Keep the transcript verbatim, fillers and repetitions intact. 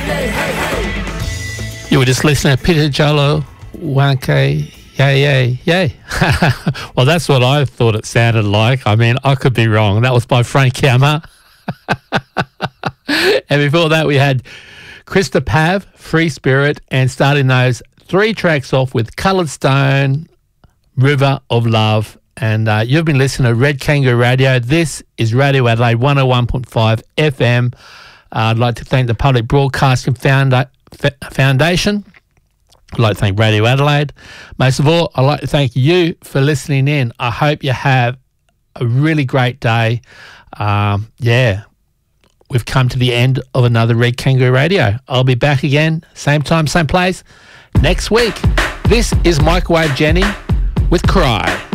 You were just listening to Peter Jolo, Wanke, yay, yay, yay. Well, that's what I thought it sounded like. I mean, I could be wrong. That was by Frank Yama. And before that, we had Krista Pav, Free Spirit, and starting those three tracks off with Coloured Stone, River of Love. And uh, you've been listening to Red Kangaroo Radio. This is Radio Adelaide one oh one point five F M. Uh, I'd like to thank the Public Broadcasting Founda- F- Foundation. I'd like to thank Radio Adelaide. Most of all, I'd like to thank you for listening in. I hope you have a really great day. Um, yeah, we've come to the end of another Red Kangaroo Radio. I'll be back again, same time, same place, next week. This is Microwave Jenny with Cry.